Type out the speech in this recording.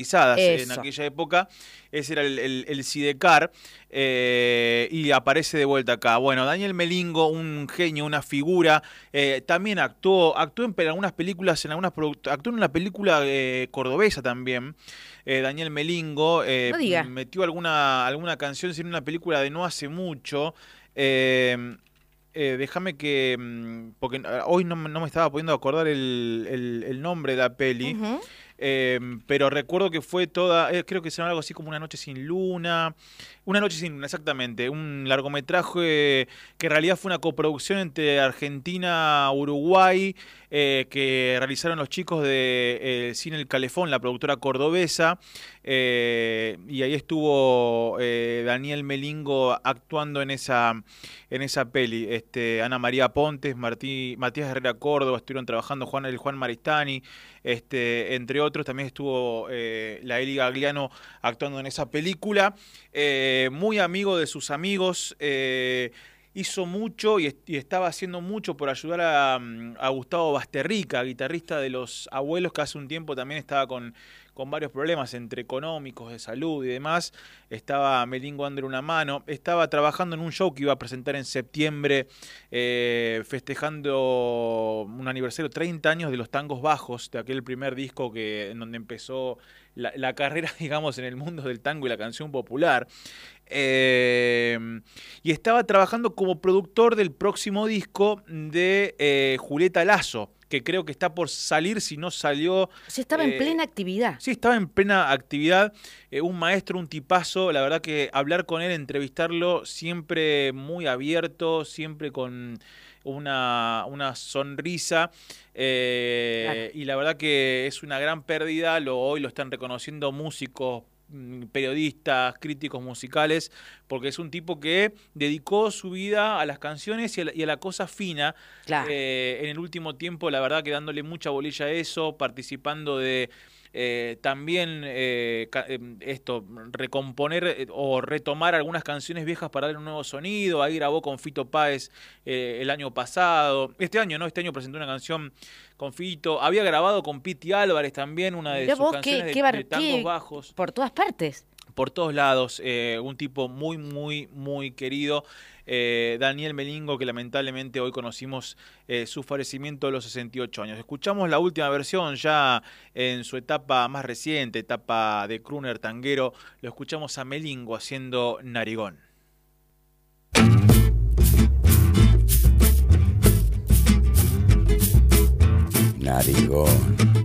en aquella época. Ese era el Sidecar, y aparece de vuelta acá. Bueno, Daniel Melingo, un genio, una figura, también actuó en algunas películas, actuó en una película cordobesa también. Daniel Melingo No diga. metió alguna canción en una película de no hace mucho. Déjame que, porque hoy no me estaba pudiendo acordar el nombre de la peli. Uh-huh. Pero recuerdo que fue toda, creo que se llama algo así como Una noche sin luna. Una noche sin luna, exactamente. Un largometraje que en realidad fue una coproducción entre Argentina, Uruguay, que realizaron los chicos de Cine El Calefón, la productora cordobesa. Y ahí estuvo Daniel Melingo actuando en esa peli. Ana María Pontes, Matías Herrera Córdoba estuvieron trabajando, Juan Maristani, entre otros. También estuvo la Eli Gagliano actuando en esa película. Muy amigo de sus amigos, hizo mucho y estaba haciendo mucho por ayudar a Gustavo Basterrica, guitarrista de Los Abuelos, que hace un tiempo también estaba con varios problemas entre económicos, de salud y demás. Estaba Melingo dándole una mano. Estaba trabajando en un show que iba a presentar en septiembre, festejando un aniversario, 30 años de Los Tangos Bajos, de aquel primer disco en donde empezó la carrera, digamos, en el mundo del tango y la canción popular. Y estaba trabajando como productor del próximo disco de Julieta Lazo, que creo que está por salir, si no salió. Sí, estaba en plena actividad. Sí, estaba en plena actividad. Un maestro, un tipazo. La verdad que hablar con él, entrevistarlo, siempre muy abierto, siempre con una sonrisa. Claro. Y la verdad que es una gran pérdida. Hoy lo están reconociendo músicos, periodistas, críticos musicales, porque es un tipo que dedicó su vida a las canciones y a la cosa fina. Claro. En el último tiempo, la verdad que dándole mucha bolilla a eso, participando de también recomponer o retomar algunas canciones viejas para darle un nuevo sonido. Ahí grabó con Fito Páez el año pasado. Este año presentó una canción con Fito. Había grabado con Piti Álvarez también una de sus canciones de tangos bajos. Por todas partes. Por todos lados, un tipo muy, muy, muy querido. Daniel Melingo, que lamentablemente hoy conocimos su fallecimiento a los 68 años. Escuchamos la última versión ya en su etapa más reciente, etapa de crooner tanguero. Lo escuchamos a Melingo haciendo Narigón. Narigón.